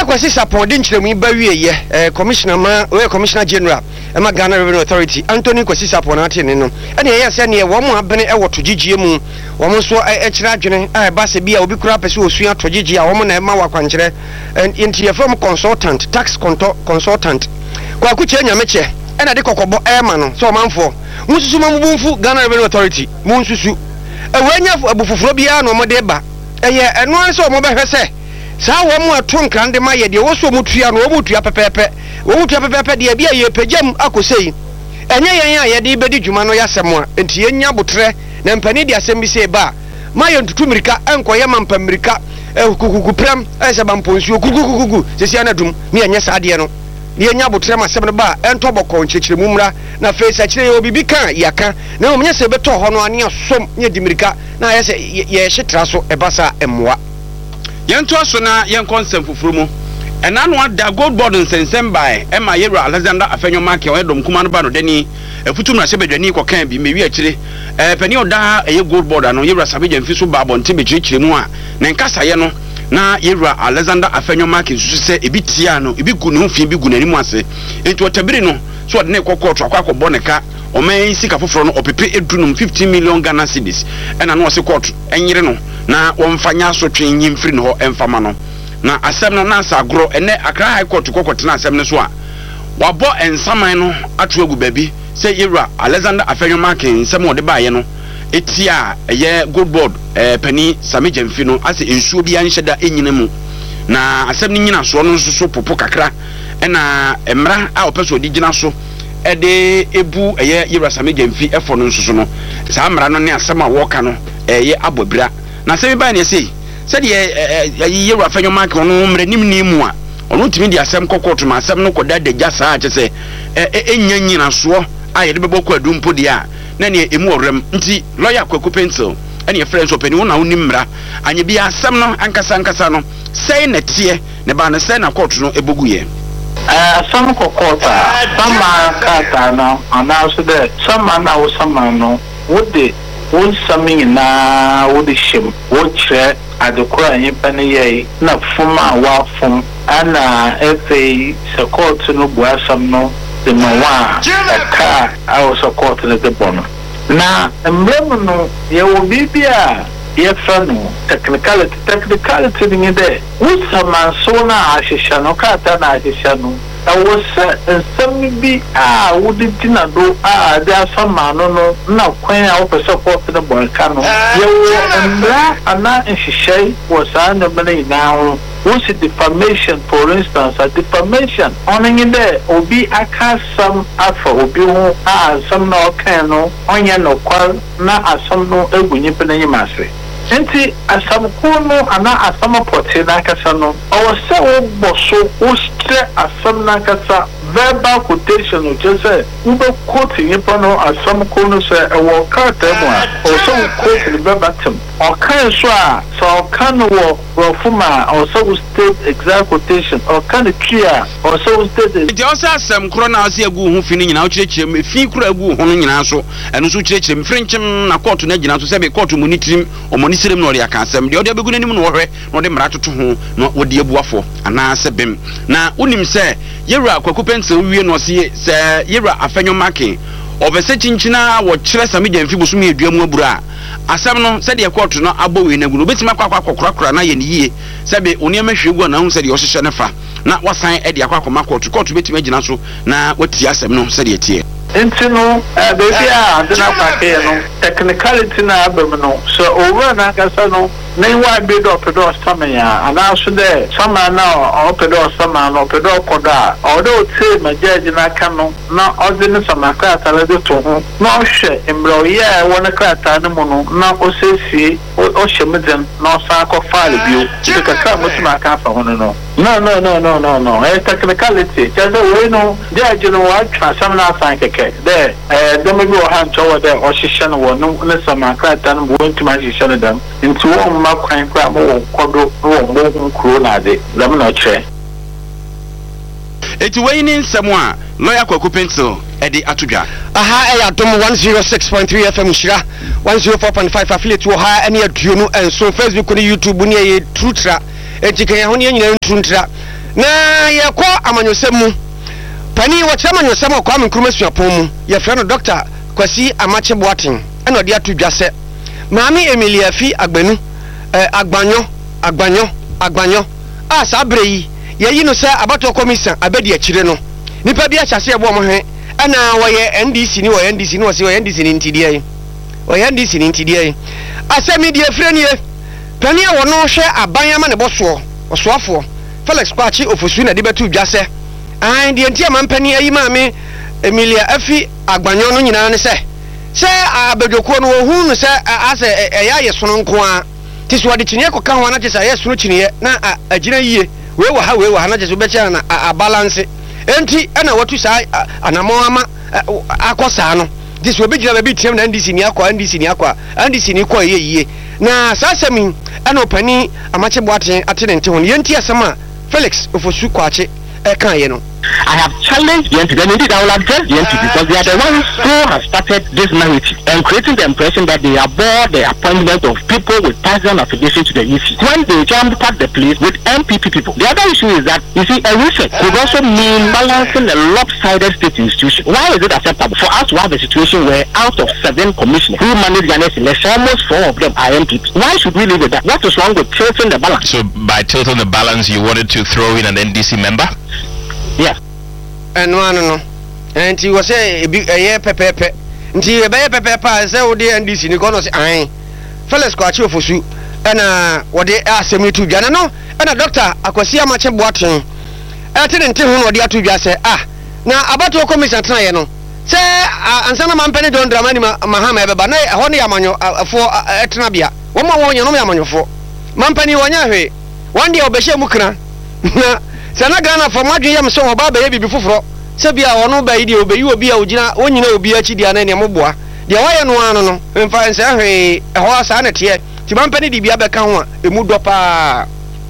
kwasi sapon din kyeremu ba wieye commissioner general ema Ghana Revenue Authority Anthony kwasi sapon ate ne no ene ye se ne wo mo abene e wo togigie mu wo mo so e kyerɛ adwene ba se bia obi kura pese osua togigie a wo mo na ema wakwankyerɛ enti ye from consultant tax consultant kwa ku kyerɛ nyameche ena de kokobo ema no so manfo mususu mamubunfu Ghana Revenue Authority munsusu ewanya abufufuro bia no mo de ba eye eno an se mo behwe se sa wo mu ato nkrande ma ye de wo so mutua no wo mutua pepepe de bia ye pejam akosei enye yen a ye de bedi dwuma no yasem a enti yenya botre na mpani de asem bi se ba ma ye ntutu mirika enkoye mampa mirika kukuku pram ese bamponsuo kukuku sesi anadum ne enye sa de no yenya botre ma asem no ba ento bokon kyekire mumra na face akire ye obibi kan yaka na omnya se beto ho no ane asom nye dimirika na ye se ye hyetra so ebasa emwa yento aso na yen konsem fufuru mu ena no ada gold board nsensem by ema Yewura Alexander Afenyo Market o dom kuma no ba no dani afutum na sebedwani ko kan bi mewi akire pani oda eye gold board ano Yewura Sabeja mfi so ba bonte bekyekire mu a na nkasa ye no na Yewura Alexander Afenyo Market susu se ebi tia no ebi gu ne ho fi bi gu n'animu ase enti otabiri no so ode ne kokko akwa ne ka o man sika foforo no opepe edunum 15 million Ghana cedis ena no se court enyire no na womfanya so twen nyimfiri no ho emfama no na asem no na sagro ene Accra High Court kokko na asem ne so a wabo ensaman no atu agu babi se Yewura Alexander Afenyo Market nsem ode baaye no etia eye gold board pani Sameja mfi no ase ensuo bi anhyeda enyina mu na asem ni nyina so no so popo kakra ena emra a opeso di gina so ede ebu eye Yewura Sameja mfi efo no nsusu no sa amra no ne asem a woka no eye abobira na se bi ba ne sei se de Yewura Afenyo Market no mre nimni mu a ono timi di asem kokoto ma asem no koda de gya saa che se enya nyina so a ye de bebokọ adumpo di a na ne emu orem nti lawyer Kwaku Pencil ene friends openi wona woni mra anye bi asem no ankasa no sei na tie ne ba na sei na court no eboguye some kokota sama kata no announce that some na wo sama no would the won sami na would shim would share adekora nyepane ye na fuma wa fum ana efe support no buasam no the mawa aka our support no the bono na emblem no ye wo bibia ye fano technicality ni de usama so na ashisha no kata na ashisha no was some be would dinner do the asama no na kwen a wo support the volcano ye and na shishay was an money now what's defamation for instance a defamation owning in there obi aka some afa obi ho some no kano onya no kwal na asam no egunyi penanyi mase enti asam kono ana asam pote na kasa no o se o boso o stre asam na kasa verbal quotation o je say ube quote nipa no asam kono se e wo kata mu a o so quote the verbatim o kan so a so kan wo fuma o so state exact quotation o kan tria o so state the also asam kro na ase agu ho fini nyina o kyerɛkyerɛ fi kro agu ho no nyina so ɛno so kyerɛkyerɛ mfrenkyem na court na gyina so sɛ be court mu ni tirim o mo ni sirem no ɔde aka asam de ɔde abegu nanim no wɔhwɛ na ɔde mmara toto ho na ɔde abuafo ana sɛ bem na unim sɛ Yewura Kwaku Pencil wie no ɔse sɛ Yewura Afenyo Market obese chinchina wo kyerɛ Sameja mfi bosom eduamu abura asam no sɛ de court no abɔwe na gu no betima akwa na ye ne yie sɛ be oniema hwegu na hu sɛ de ɔhyehyɛ ne fa na wasan de akwa court betima gyina so na wati asam no sɛ de tie intino baby adena kwake no technicality na abem no so over na kasa no nei wa be do pedo samanya ana so de sama na o pedo sama no pedo koda o do tie majaji na ka no na o de ne sama ka atale de to ho na o hwe embro ye wona ka ata ne mo no na o sefie o hwe medem na o sa ko file bio de ka mutima ka fa ho no no technicality just we no de ajino wa twa sam na san keke de dem bi o han chowo de o hyehyɛ no wo no ne sama ka ata no wo ntima hyehyɛ no dam nti wo ma kwan kwa mo wo kodo wo mo kuro na de dem na kyerɛ eti we ni nsɛm a lawyer Kwaku Pencil edi atodwa aha eya dom 106.3 FM shira 104.5 affiliate wo ha ene aduonu enso Facebook ni YouTube ni ye trutra eti kan ho ne nyina ntuntra na yɛkɔ amanyɔsɛm mu pani wɔkyerɛ amanyɔsɛm a Kwame Nkrumah suapɔn mu yɛfrɛ no Dr. Kwasi Amakye Boateng ɛna ɔde ato dwa sɛ maame Emilia fi Agbanu agbanyo a saa bere yi yɛyi no sɛ abato commission abɛdi akyire no nipa bi ahyase ɛbɔ mo hwe ɛna wɔyɛ NDC ni wɔyɛ NDC ni wɔyɛ NDC ni ntidiɛ yi wɔyɛ NDC ni ntidiɛ yi asɛmi die frɛ nie pani a wɔno hwɛ aban ama ne bɔsoɔ ɔsoafoɔ Felix Kwachi Ofosu na de bɛto dwa sɛ an de ntia man pani ayi maame Emilia afi agbanyo no nyinaa ne sɛ abedwokuo no wohu no sɛ asɛ ɛyɛ ayɛ sono nko a tiso wɔde kyiniɛ kɔka ho na kyɛ sɛ ɛyɛ sono kyiniɛ na agyina yie wei wɔ ha na kyɛ sɛ wobɛkyɛ na abalance enti ɛna watu saa anamɔ ama akɔ saa no tiso obi gyina baabi tiam na NDC ni akɔ NDC ni kɔ yie na saa sɛmi ɛna opani Amakye Boateng ate ne nte ho yɛnti asɛm a Felix Ofosu Kwachi ɛka yɛ no. I have challenged the NPP, and indeed I will address the NPP because they are the ones who have started this narrative and creating the impression that they abhor the appointment of people with personal affiliation to the EC when they jam-pack the place with MPP people. The other issue is that, you see, a reset could also mean balancing a lopsided state institution. Why is it acceptable for us to have a situation where out of 7 commissioners who manage Ghana's election, almost 4 of them are MPPs? Why should we leave it that? What is wrong with tilting the balance? So by tilting the balance, you wanted to throw in an NDC member? Yeah. And no. And he was a year pepe. Nti ebe pepe say wo de NDC ni kono say an. Felix Kwachi Ofosu na wo de asemi tu dwa no na Dr. Akwasi Amakye Boateng ate nte ho wo de atu dwa say na abato commission tena ye no say ansana mampani don drama ni mahama ebeba na ho ne yamanyo afo etena bia wo ma wo nyanom yamanyofo mampani wonya hwe one day obehye mu kra na sana Ghana for madwe yam so oba ba ye bibi foforo se bia wono ba yi de obeyi obi a ogina onyina obi achi dia na ne moboa de waye no ano no mfa nse hwe ho asa na tie ti mampani di bia beka ho a emu do pa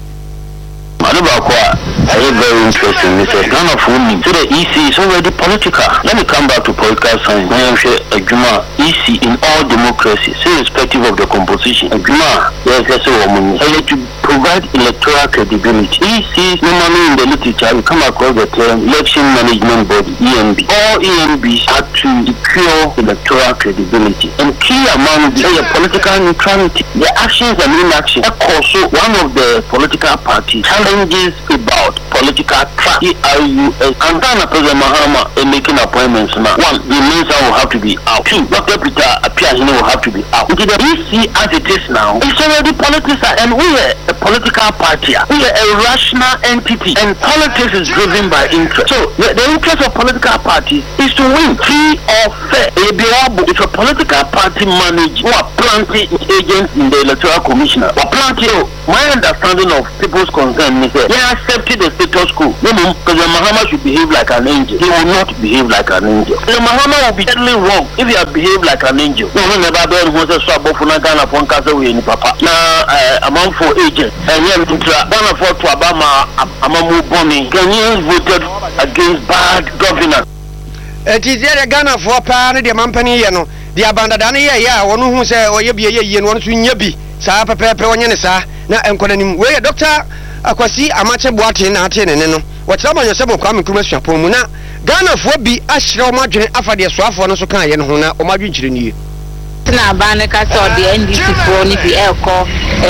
very interesting. Mr. Ghana for me. So the EC is already political. Let me come back to political science. I am sure Ejuma EC in all democracies, irrespective of the composition. Ejuma, yes, that's a woman. And to provide electoral credibility. EC normally in the literature we come across the term election management body, EMB. All EMBs are to secure electoral credibility. And key among the political neutrality. The actions and inactions. Also, one of the political parties challenges about political track, ERUS, and Ghana President Mahama making appointments now. 1, the minister will have to be out. 2, Dr. Peter Apiazine will have to be out. The EC as it is now, it's already politics, and we are a political party. We are a rational entity, and politics is driven by interest. So the interest of political parties is to win free or fair. If a political party manage who are planting agents in the electoral commissioner, or planting, my understanding of people's concern is that they accepted the status quo. President Mahama should behave like an angel. He will not behave like an angel. President Mahama will be totally wrong if he had behaved like an angel. No, never done who says swap for Ghana for Casa we any papa. Now, among 4 agents, and yet Ghana for to Obama, Amamu Boni, Ghanaians voted against bad governance. It is there Ghana for party the company, you know. The abandoned ya one who say or ye be a ye and one to yebi. Sa pepe onyenesa na enkonanim we Dr. Akwasi Amakye Boateng na ate ne no what some yourself Kwame Nkrumah suapon mu na Ghana fo bi ahyira o madwene afade soafo no so kan ye no ho na o madwene kyire nie na ba ne ka so de NDC fo ni bi elko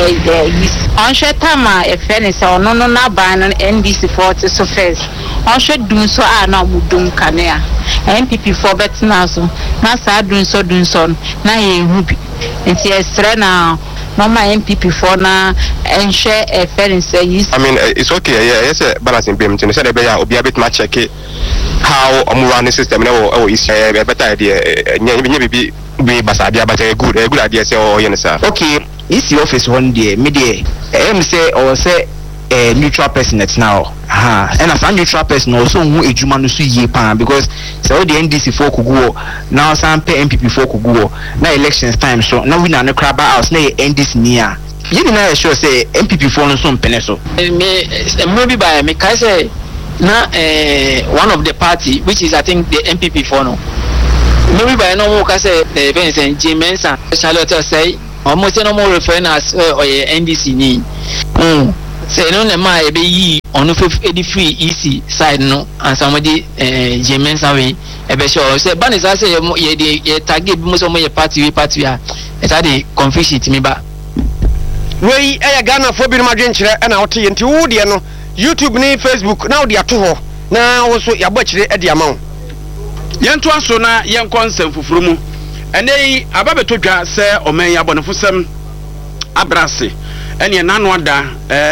on shetama e fene se ono no na ba no NDC fo te so first on shedun so a na mudum kanea MPP fo betina so na sa dun so na ye hu bi enti esre na Mama MPP for na and share a fair and say yes. I mean, it's okay. Yeah, it's a balancing payment. You said will be a bit much check how a running system is a better idea. Maybe be basadia, but a good idea. Say, oh, yes, sir. Okay, it's the office one day, midday. Say or say a neutral person that's now. And as a neutral person also who a Juma no see pan because so the NDC folk go now some pay MPP folk go now elections time so now we na no crab house na NDC near you know sure say MPP for no some peneso me maybe by me kai say na one of the party which is I think the MPP for no maybe by no more kai say the Vincent Jimensa Charlotte say almost no more referring as or NDC ni say no na ma e be yi onu edi free easy side no and somebody Jemensa we e be sure say ban is say ye target bi mo so mo ye party a e ta dey confuse it me ba wey e Ghana fo bi no madwen kire e na wote ye nti wo de no YouTube ni Facebook na wo de ato ho na wo so ya bɔ kire e de amawo yɛnto aso na yɛnkɔ nsɛm fufuru mu ɛnɛ yi ababeto dwa sɛ ɔman ya bɔnefo sɛm abrase ɛne nano ada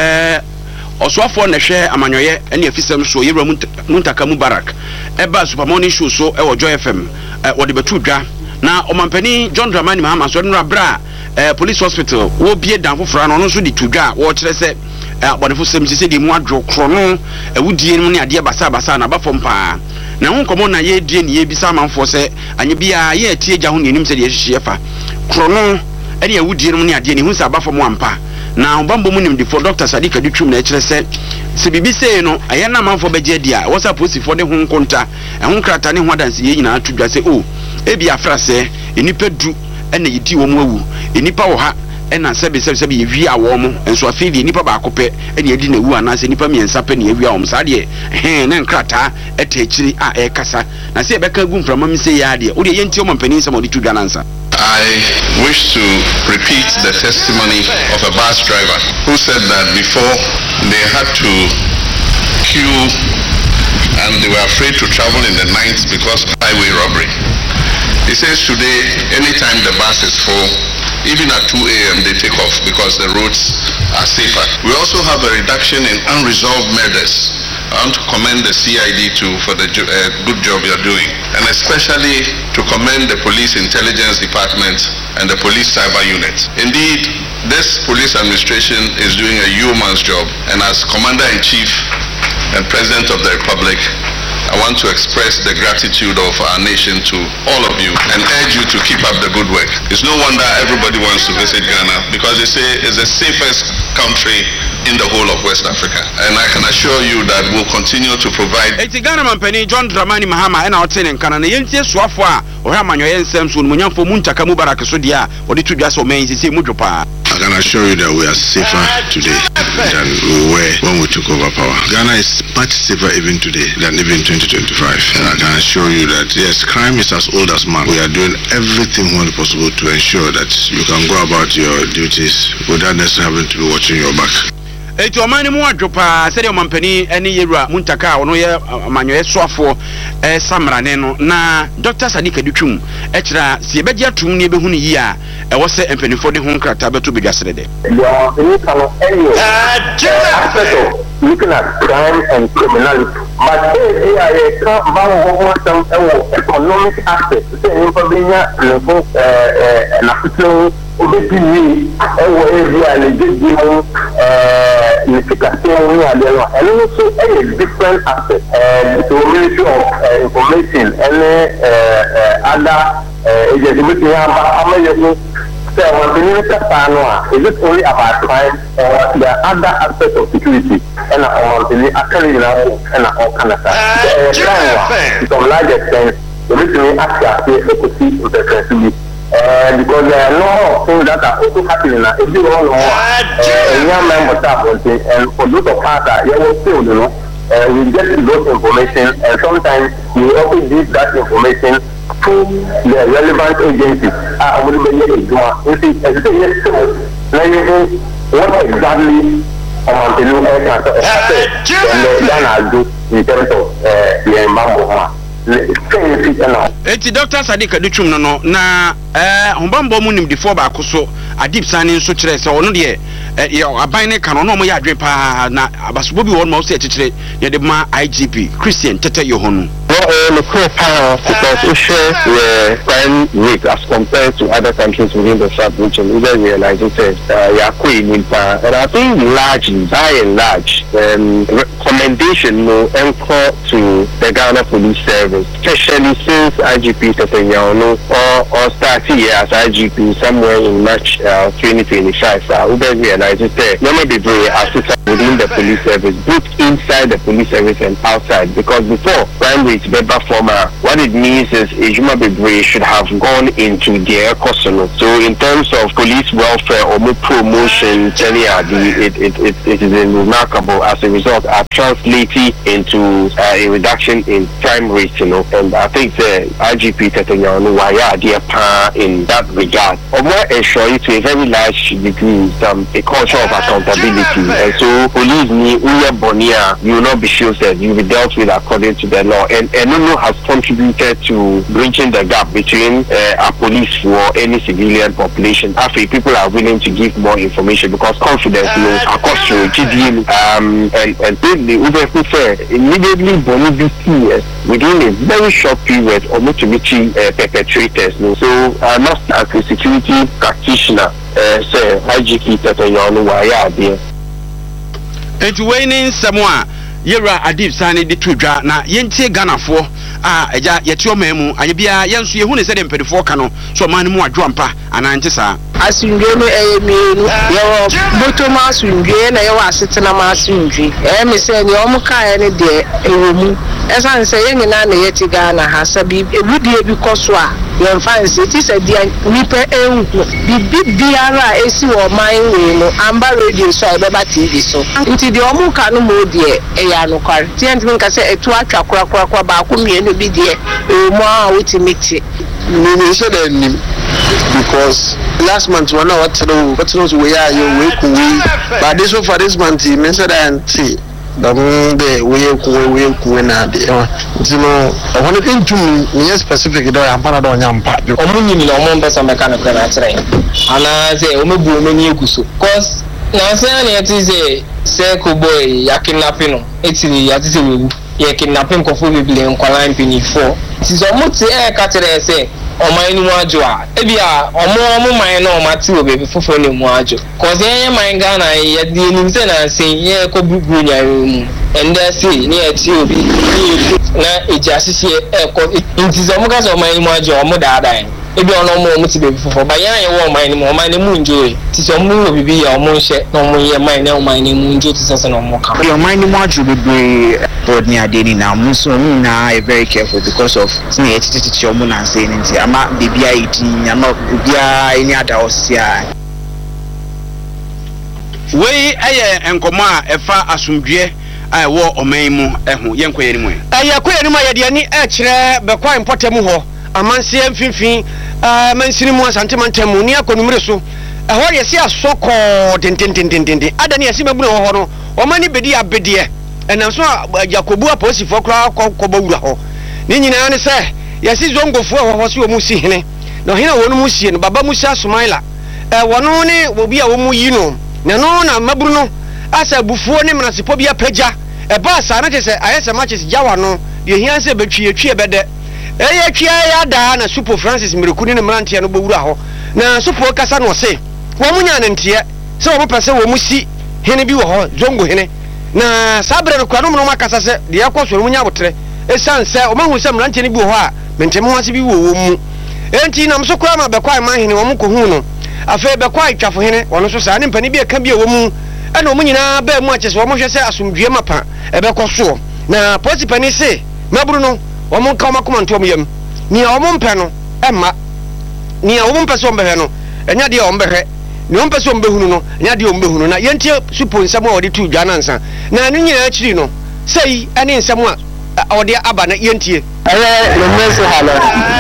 ɔsoafoɔ na hwɛ amanyoyɛ ɛne afisɛm so yɛwura muntaka mubarak ɛba super morning show so ɛwɔ Joy FM wɔde beto dwa na ɔmampani John Dramani Mahama so no abra police hospital wo bie dan foforo no nso de to dwa wo kyerɛ sɛ bɔnefo sɛm sɛ de mu adwo krono awudie mu ne adeɛ basa na bafom paa na ho komo na ye die ne ye bisa manfo se anye bia ye atie gya ho nenim se de hyehyɛ fa krono ene awudie no ne ade ne hu sa abafo mo ampa na obambo mu nim de for Dr. Sadiq Adutwum na kyerɛ se bibi sei no aye na manfo begye dia wo sa posifo de ho nkonta ho krata ne ho adanse ye nyina atudwa se o ebi afra se enipa du ene yidi wo mu awu enipa wo ha ena sebe ye wi awo mo enso afidi nipa ba akopɛ ene adi na wu anase nipa miensa pɛ ne wi awo sa de na nkrata eta akiri a ekasa na se ebeka gu mframa mi se ya de wo de yenti o mampani nsam o de tudwa nansa. I wish to repeat the testimony of a bus driver who said that before they had to queue and they were afraid to travel in the night because of highway robbery. He says today, anytime the bus is full, even at 2 a.m. they take off because the roads are safer. We also have a reduction in unresolved murders. I want to commend the CID for the good job you're doing, and especially to commend the Police Intelligence Department and the Police Cyber Unit. Indeed, this police administration is doing a yeoman's job, and as Commander-in-Chief and President of the Republic, I want to express the gratitude of our nation to all of you and urge you to keep up the good work. It's no wonder everybody wants to visit Ghana because they say it's the safest country in the whole of West Africa. And I can assure you that we'll continue to provide. Eti Ghana mampani John Dramani Mahama ena otene nkana na yentie soafo a ohwa manyoye nsem so munyamfo muntaka mubarak so dia odi tudwa so men sisi mudwopa. I can assure you that we are safer today than we were when we took over power. Ghana is much safer even today than even 2025. And I can assure you that yes, crime is as old as man. We are doing everything possible to ensure that you can go about your duties without necessarily having to be watching your back. Eti omani mu adwopa se de omampani ene yewura muntaka ono ye amanyoye soafo samrane no na Dr. Sadiq Adutwum ekira se beji atum ne behunu yi a ewo se empanifo de ho nkrata beto bedwasere de looking at crime and criminality. But here economic aspect. And also a different aspect. The Ministry of Information and other agencies. Is it only about crime or there are other aspects of security? And actually, and all kind of stuff. To a large extent, the reason actually because there are no things that are also happening now. If you don't know, young man was happening, and for those of us that you will still, we get those information, and sometimes we also give that information to the relevant agencies. What exactly in terms of the environment? Eti Dr. Sadiq Adutwum no na hombambo mu nimdifo ba koso adip sane nso kire se ono de aban ne kan no mo ya adwen pa na abasobo bi won ma so ekekere ye de ma IGP Christian Tete Yohonu. The because we share the crime rate as compared to other countries within the South region. We realize that and I think largely, by and large, recommendation no anchor to the Ghana Police Service, especially since IGP Tetenyano or started here as IGP somewhere in March 2025. We realized that there may be assistance within the police service, both inside the police service and outside. Because before crime rates better former, what it means is Ejuma Bebre should have gone into their personal. So in terms of police welfare or more promotion, it is remarkable. As a result, are translating into a reduction in crime rates, and I think the IGP Tetenyano why dear pa in that regard. Or more ensure to a very large degree a culture of accountability. And so police Bonia, you will not be shielded, you will be dealt with according to the law. And Enono has contributed to bridging the gap between a police for any civilian population. After people are willing to give more information because confidence across GDM and immediately within a very short period or multi perpetrators. So not as a security practitioner, say IGP Tetenyano why there. Enti waiting someone Yera Adib Sani de Tudra na Yente Ghana for eja yetio memu ayebia yenso yehu ne se dem pedifo ka no so man mu adwampa anante sa asundwe no eyemienu yo botoma asundwe na yo asetena ma asundwe me se ni omuka ne de ewomu esan se yenyina na yeti Ghana ha sabi ebudie bi koso a yon fancy ti se dia nipa enhu bibiara esi wo man we no amba radio so ebeba TV so nti de omuka no mo de eya no kware ti enti nka se etu atwa kora ba ko mienu bi de mo a wutimiti we said because last month one what knows we are you but this one for this month me said auntie the we na de you know I want to into me specific do am para do nyampa omunyi ni omo pesa mechanic na tire ana say omebu omeni ekuso cause na say na yeti say boy ya kidnapping no etini ya tise we ya kidnapping ko fo bibile nkwala mpini 4 tizo muti katere say ọmọ ni mu ajo a ebia ọmọ man na ọmọ ti obebi fofo ni mu ajo cause yen man Ghana ye di ni se na se ye ko bugu nya mu ende se ni e ti obi na eja sisi ko intizo mu ka so ọmọ ni mu ajo ọmọ daadan ebi ono ọmọ ti bebi fofo ba yan ye wo ọmọ ni mu njo ti so mu obibi ya ọmọ nse na ọmọ ye man na ọmọ ni mu njo ti se na ọmọ ka ọmọ ni mu ajo bebre board ni ade ni na mu so na very careful because of ni e titi ọmọ na say ni ama bibia iti nyama bibia any other osia we aye enkomo a efa asumdwe a wo oman mu ehu yenkoyeri mu koyeri mu yede ni kire bekwa importem ho amanse mfimfin mansini mu asantemantam ni akonumre so ho yesi asoko dendendendende adani yesi mabunu ho no omani bedi abede enanso Jacobu aposifo kra kobawura ho ni nyina ne se yesi zongofu ho so mu si hene no hena wonu mu sie no baba mu sia Sumaila wono ne obi a wo mu yi no na no na maburu no asa bufuo ne mnasepo bia pagya ba sa na tese ayese matches jawa no de hia se betwie bede twa ya da na Super Francis Mirekuni ne mrantie no bowura ho na Super kasa no se wo munya ne ntie se wo pese wo mu si hene bi wo ho zongo hene na sabre no kwa no makasa se de yakọ so munya botre esanse o mahu se mrantie ne bi wo ho a mentem ho ase bi wo mu enti na mso kwa ma bekwa ma hene wo mu ko hu no afa bekwa twafo hene wono so sa ne mpani bi aka bi wo mu ena omu nyina ba mu ache se wo mo hwe se asomdue mapa ebekọ so na posipani se maburu no wo mo ka makoma nto yam ni wo mo mpe no emma ni wo mo mpe so mbe no enya de wo mbe ni wo mpe so mbe hunu no enya de wo mbe hunu na yentie Super nsam a wode tu dwana nsa na no nyina akiri no sei ene nsam a wode aba na yentie no mese hala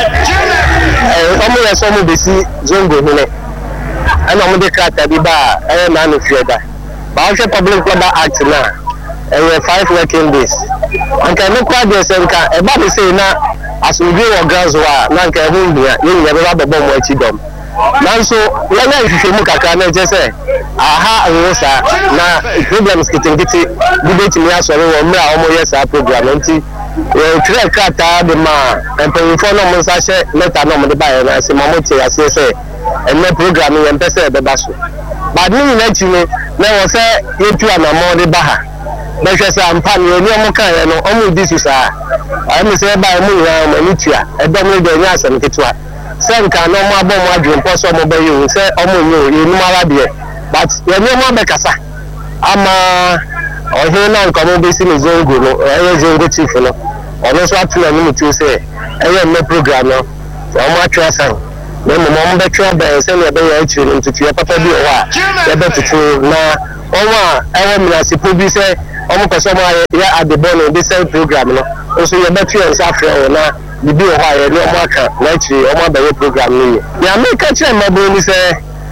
omo ya so mo besi zongo hune ana mo de krata bi ba na no fieda ba o public order act na 5 working days anka no kwa de senka e ba be say na asumbi wo grounds wa na nka hu ndia yin ya ba babo mo achi dom nanso lanya ifife mu kakra na je say aha nwosa na problems kitingiti debate mi asore wo mra o mo yes program nti tire krata de ma employee for no mo sa she letter no mo de ba na se mo ti ase say ene program yen pese be baso but ni na chi ni na wo say yetu anamo de ba ha bɛhwɛ sɛ ampa ne ani ɔmo kaeɛ no ɔmo di so saa ɛne sɛ ɛbaeɛ mu nyinaa ɔmani tua ɛdɔm no de ɛnyɛ asɛm ketewa sɛ nka na ɔmo abɔ ɔmo adwempɔ sɛ ɔmo bɛyɛ o sɛ ɔmo nyɛ o yɛnum ara deɛ but yɛne ɔmo abɛkasa ama ɔhene na nka ɔmo bɛsi ne zongo no ɛyɛ zongo chief no ɔno nso ato n'anim tuo sɛ ɛyɛ mme program no ɔmo atwe asan na mmom ɔmo bɛtwe abɛn sɛnea ɛbɛyɛ akyire no ntutuo papa bi wɔ hɔ a yɛbɛtoto na ɔmo a ɛwɔ mmerɛsepɔ bi sɛ ɔmo kɔ sɛ ɔmo ayɛ adebɔ no de sɛ program no nso yɛbɛto yɛn nsa afrɛ wɔ na bibi wɔ hɔ a yɛne ɔmo aka na akyire ɔmo abɛyɛ program no yɛ nea meka kyerɛ mmabɔ ni sɛ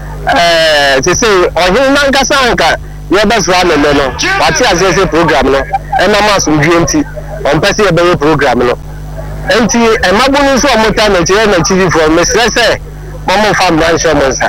te sɛ ɔhene nankasa anka yɛbɛsra amemɛ no wate aseɛ sɛ program no ɛnam asomdwie nti ɔmpɛ sɛ yɛbɛyɛ program no enti mmabɔ no nso ɔmo ta n'akyi yɛ n'akyidifoɔ mesrɛ sɛ ɔmo mfa mmara nhyɛ ɔmo nsa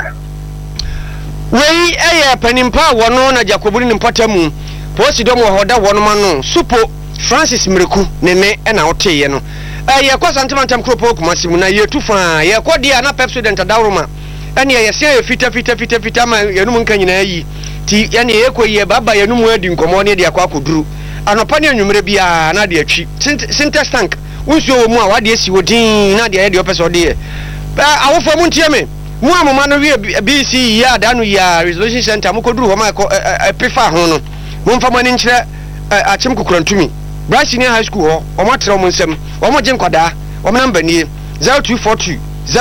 wei ɛyɛ panimpa a wɔno na Jacob ne mpɔta mu posidom wɔ hɔ da wɔnom ano supo Francis Mreku ne ɛna ɔteyɛ no yɛkɔ santemantam kropo kumasi mu na yɛtu fa yɛkɔ deɛ na president Dawroma ɛne yɛsɛ fita ma yɛnum nka nyinaa yi ti ɛne yɛkɔ yɛ baba yɛnum adi nkɔmɔ ne de akɔ akɔduru anɔpa ne anwummerɛ bia na de atwi syntax tank wonsuo wɔ mu a wade asi wɔ din na de ayɛ deɛ ɔpɛ sɛ ɔde yɛ awofo mu ntie me mu amoma no wie BC ya da no ya resolution center mu koduru hɔ ma pefa ho no momfa mani nkyerɛ akyem kokorantumi Bryce Senior High School hɔ ɔmo atrɛ ɔmo nsɛm ɔmo gye nkwadaa ɔmo namba nie 0242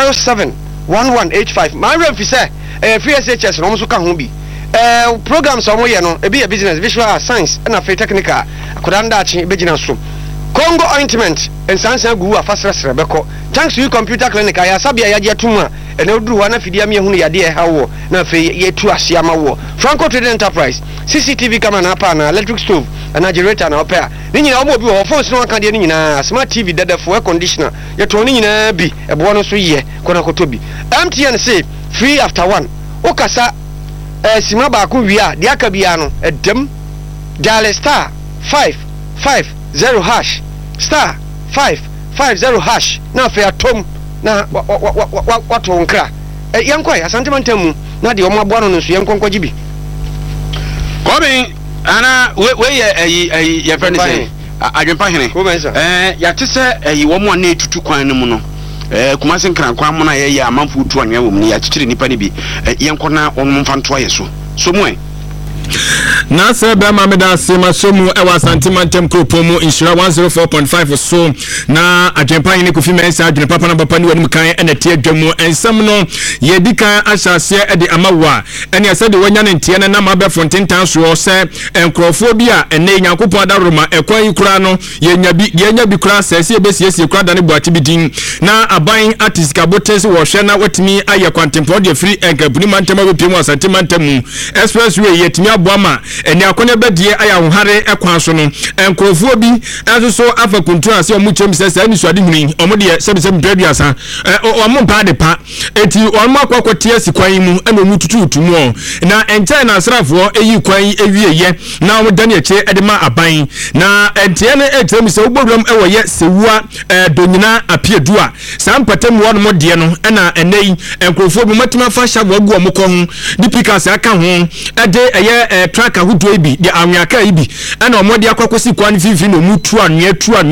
071185 ma awura mfi sɛ free SHS no ɔmo so ka ho bi programs ɔmo yɛ no ebi yɛ business visual science ɛna free technical akwadaa ndaakye bɛgyina so Congo ointment ensansan gu a fasrɛsrɛ bɛkɔ thanks to you computer clinic ayɛ asabea yɛagye atum a ɛna oduru hɔ na fidie me hunu yade ɛha wɔ na afei yɛtu ase ama wɔ Franco Trading Enterprise CCTV camera na apa na electric stove na generator na ɔpɛ a ne nyinaa ɔmo obi wɔ phones no aka deɛ ne nyinaa smart TV dadafo air conditioner yɛtɔ ne nyinaa bi ɛboɔ no so yɛ kɔna kɔtɔ bi MTN say free after one okasa sima baako wie a deɛ aka bia no ɛdam dial star 550 hash star 550 hash na afei atom na wato nkra yankwa asantemantam mu na de ɔmo aboa no nso yankwa gibi Kobe ana we ye ye friend say adwempa hene ya te sɛ wo mo na etutu kwan no mu no kumase nkran kwan mo na ye amanfo tu anwa wo mu ne ya kyekire nipa ne bi yankwa na ɔmo mfa nto aye so mo na sɛ bɛma meda se masomu ɛwɔ asantemantam kropo mu insura 104.5 so na adwempa ne kofi mensa adwene papa na papa ne wanum kan ɛna tie adwamu ensɛm no yɛdi kan ahyɛaseɛ ɛde amawa ɛne ɛsɛ de wanya ne ntie ne nam abɛ fontentan so sɛ enkrɔfoɔ bi a ɛne Nyankopɔn Adaroma ɛkwan yi kura no yɛnya bi kura sɛ sɛ yɛbɛsiesie kura da ne boate bi din na aban atisika botes wɔhwɛ na watimi ayɛ kwantempɔ de free enkabuni mantam abɛpiem asantemantam mu expressway yɛtimi aboama eni akone bedie aya hohare ekwan so no enkrofo bi enso so afa kuntu ase omu chem sese ani so ade huni omu de sebisem braduasa omu mpa de pa eti omu akwakote asikwan mu ena omu tututu mu na enche na asrafo eyi kwan ewieye na omu dane eche edema aban na entie ne etem se ogbodwam ewoye sewua donyina apiedua sampatem wo no modie no ena enei enkrofo bi matima fa hya wagu omu ko ho dipikas aka ho ede eye tracker hudo ibi de anwaka ibi ena omode akwakosi kwan fifi no mutu anwea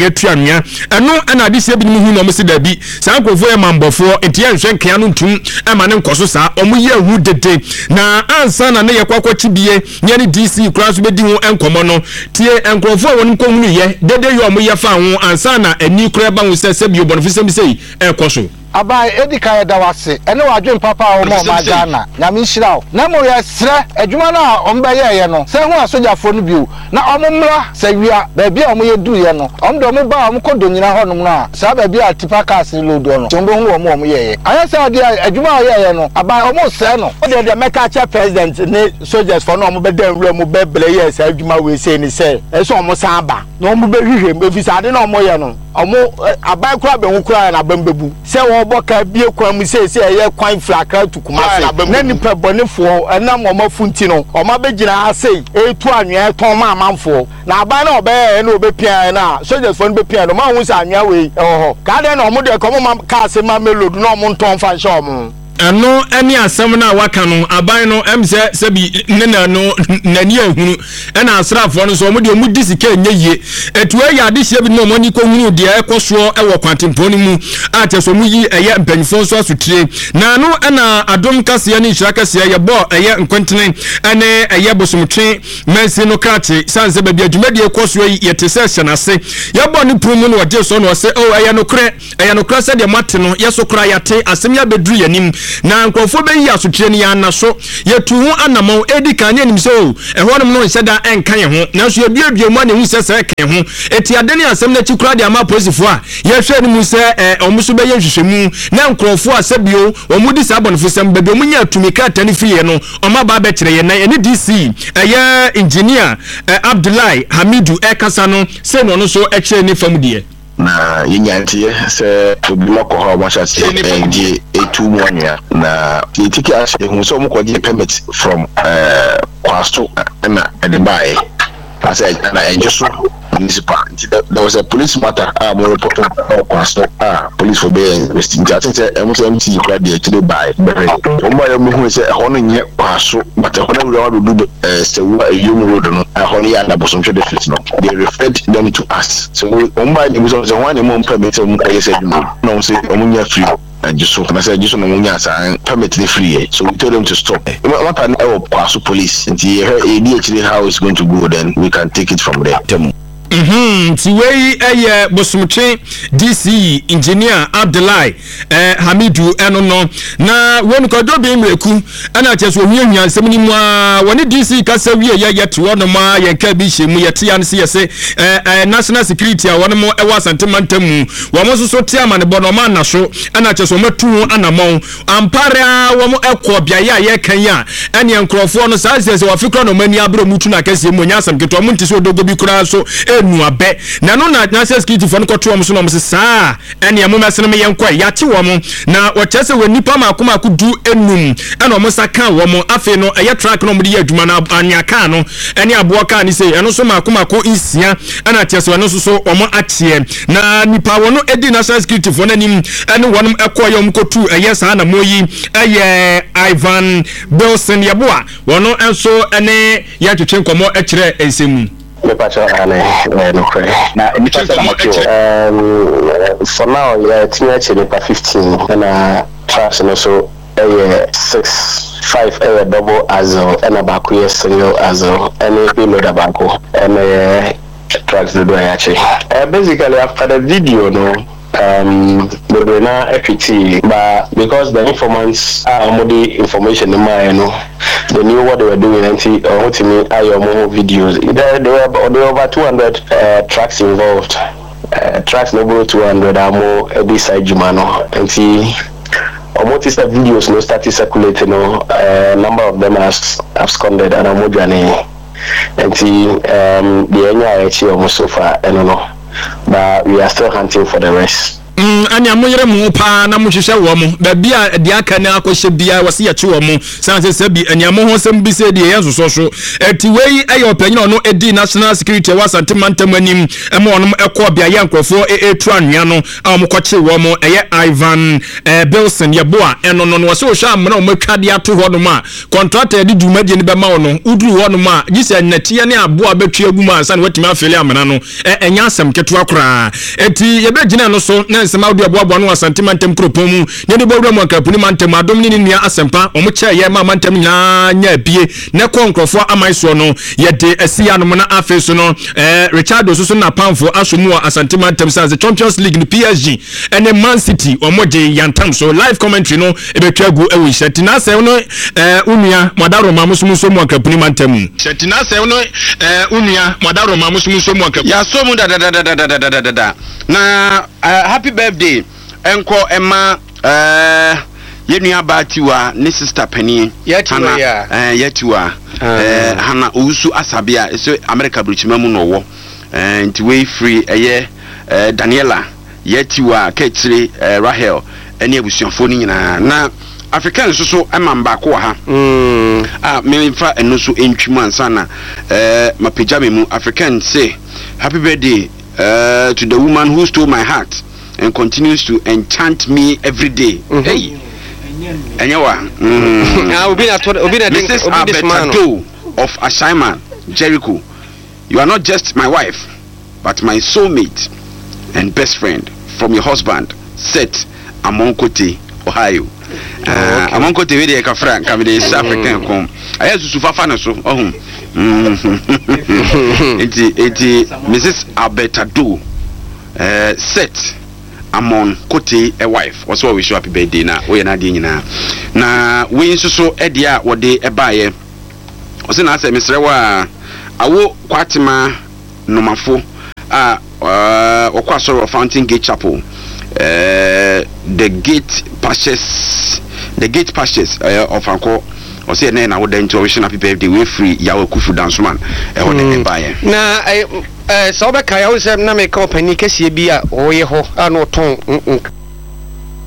eno ena de se bi mu hu no mse da bi sankofo e mambofo entie nhwe nkan no ntum ema ne nkoso sa omuye hu dede na ansa na ne yakwakochi bie nye ne DC kura so bedi hu enkomo no tie enkrofo won ko hunu ye dede yo omuye fa hu ansa na ani kura ba hu se bi obonfisem sei ekoso abai edika ya dawase ene wadwen papa o mo ma Ghana nyame nhiraw na mo ye sre adwuma na omba ye no se hu asojafo no biu na omumra se wia ba bia omo ye du ye no omdo mo ba omo kodonyina ho no na sa ba bia tipa cars lodo no tombo hu omo ye aya se ade adwuma ye no abai omo se no o de meka cha president ne soldiers for no omo be dan wura mo be ble ye se adwuma we se ni se e so omo san ba na omo be hwehwe efisa ade na omo ye no omo abai kura be hu kura na bambebu se boka bie kwan mu sese ye kwan flakra tukuma na nipa bonefo enam omafunti no omabegina asei etu anwea ton ma amanfo na aban na obe na obepia na soldiers fo no bepia no ma hu sa anwea we ho ka de na omo de komo ma ka se ma melodi na omo nton fa hye omo ano ani asem na waka no aban no emse sebi nena no nani ahunu na asrafo no so mo de mu disika enye etu ya de hye bi no mo ni ko hunu de ekoso ewo kwantempo ni mu ateso mu yi eye mpanifo so asutire na no na adom kase ni hira kase ye bo eye nkwentene ene eye bosomtwe mensi no krate sanse ba bi adwumadi ekoso yi yete se hyenase ye bo ni prumu no wode so no se o eye no kra se de mate no ye so kra yate asem ya bedru yanim na nkrofo be yi asotire ni ya na so yetu hu anamon edi kan anim so ehonum no nseda enkan ye ho na so ye biadua mu ane hu se se kan ho eti ade ni asem na chikura de ama posifo a ye hwe ni mu se omuso be ye hwehwemu na nkrofo asebio omudi sabonfo sem be be munya tumika tani fiye no oma ba be kire ye na eni DC eye engineer Abdullahi Hamidu ekasa no se no so ekire ni famudie na yenyantie se obi makoha ma sha se die etu muanya na tiki ashe hu so mko die permit from kwasto na edibai asa na enjoso municipal there was a police matter more report kwasto police for being investigating I think MT crowd dey actually buy omba ya mu se hono nye kwaso but hono we want to do se you road no hono ya na bosomhwe de fit no they referred them to us so omba ya so se one mo permit mu ka yese no say omunya free and just so can I say just no munya san permit the free so we tell them to stop what an kwaso police and he actually how it's going to go then we can take it from there tiwei eye bosomtwe DC engineer Abdullahi Hamidu eno no na wonu kodo be mreku ana cheso hwiahwia nsem ni mu a woni DC kasa wie ye yete wono ma ye ka bi hyemu yete ya nse yese national security a wono mo ewa santemantamu wo mo so tia ma ne bono ma na so ana cheso matu anamon ampara wo mo ekọ bia ya ye kan ya ene enkrofo no sa sese wo fikro no mani abro mutu na kase mu nya asam keto mo ntise odogo bi kura so nuabe na no na national security for no kwoto mo so no mo se saa ene ya mo mesene me yenkwa yate wo mo na wo chese we nipa makoma kudu enum ene mo saka wo mo afi no eye track no mo de adwuma na anyaka no ene abo ka ni se eno so makoma ko insia ene chese wo no so wo mo atie na nipa wo no edi national security for nanim ene wo no ekoyo mo kotu eye saa na moyi eye Ivan Belson yeboa wo no enso ene ya twetwe nkomo ekire ensemu me pacho no cray na ni pacho for now yeah tinya chele pa 15 and tracks no so 6-5 double azo and about single azo and payload abako and tracks the do actually basically after the video no the na equity but because the informants are the information in my they knew what they were doing and see to me more videos there were over 200 tracks involved tracks number 200 are more this side Jumano and see almost the videos no started circulating number of them has absconded and amojane and see the enya actually almost so far I don't know but we are still hunting for the rest. Ani amoyere mu pa na muhwehwe wo mu ba bia de aka na akohye bia wose ye che wo mu sanse sabi ani amo ho sem bi se de ye nsoso so eti wei aye opanyin ono edi national security wasante mantam anim ema ono ekọ bia ye nkrofo etu anwea no amkoche wo mu eye Ivan Belson yeboa eno no wose wo hwa amna o matwade ato ho no ma contractor edi dumadi ni be ma ono uduru ho no ma gise nnatie ne aboa betu agum ansa ne watimi afele amna no enya asem keto akora eti ye be gina no so sema odi aboabo no asantemantem kropon mu ne de bowura mu akapuni mantem adom ni nua asempa omo che ye ma mantem nya nya bie ne konkrofo amaiso no ye de asia no na afeso no Richard so na pamfo asomu asantemantem say Champions League ni PSG ene Man City omo de yantam so live commentary no ebetwa gu ewi shetina say no unua modaro mamusumu so mu akapuni mantem shetina say no unua modaro mamusumu so mu akapuni ya so mu da na happy birthday enko Emma yenua batiwa ni sister Penny yetiwa yetiwa hana usu asabia so America brichima mu no wo nti we free Daniela yetiwa ketire Rahel ene abusuafo ni nyina na African so emamba ko ha me fa eno so entwimu ansa na mapejame mu African say happy birthday to the woman who stole my heart and continues to enchant me every day. Hey, enyewa obi na Mrs. Abetado of Ashaiman, Jericho. You are not just my wife, but my soulmate and best friend from your husband, Seth Amonkote, Ohio. Amonkote we dey ka frank ka dey South African kom. Aya susu fafa na so. Eti Mrs. Abetado Seth Amonkote a wife. Also we show happy birthday na we na dey nyina. Na we nso so e dia wo dey e baaye. Ose na ase mesrewa awo kwatima nomafo okwa soro Fountain Gate Chapel. The gate pastures of Anko or say na wo den to wish happy birthday we free yawo kufu dance man e wo dey baaye. Na so be kai wo se na me company kese bi a oye ho ano ton